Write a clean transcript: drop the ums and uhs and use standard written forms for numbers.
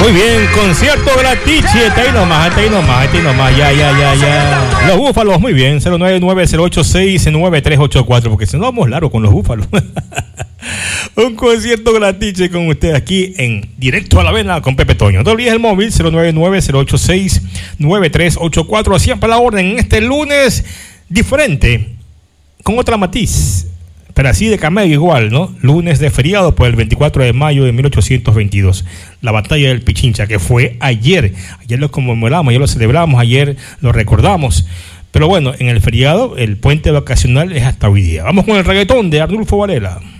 Muy bien, concierto gratiche. Está ahí nomás, ya. Los Búfalos, muy bien. 099-086-9384, porque si no vamos largo con los Búfalos. Un concierto gratiche con usted aquí en Directo a la Vena con Pepe Toño. No olvides el móvil 099-086-9384. Siempre a la orden en este lunes diferente, con otra matiz, pero así de camello igual, ¿no? Lunes de feriado por el 24 de mayo de 1822. La batalla del Pichincha, que fue ayer. Ayer lo conmemoramos, ayer lo celebramos, ayer lo recordamos. Pero bueno, en el feriado, el puente vacacional es hasta hoy día. Vamos con el reggaetón de Arnulfo Varela.